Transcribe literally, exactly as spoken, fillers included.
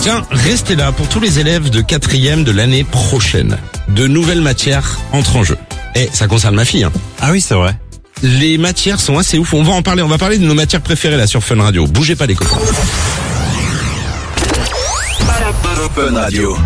Tiens, restez là pour tous les élèves de quatrième de l'année prochaine. De nouvelles matières entrent en jeu. Et ça concerne ma fille, hein. Ah oui, c'est vrai. Les matières sont assez ouf. On va en parler. On va parler de nos matières préférées là sur Fun Radio. Bougez pas les copains. Fun Radio.